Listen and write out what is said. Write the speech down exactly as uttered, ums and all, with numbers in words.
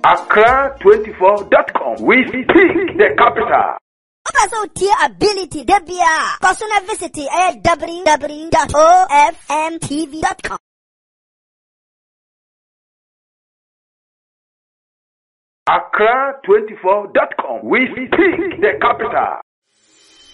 Accra twenty-four dot com. We speak the capital. Also, tier ability, Debia. Personal visit at w w w dot o f m t v dot com. Accra twenty-four dot com. We speak the capital.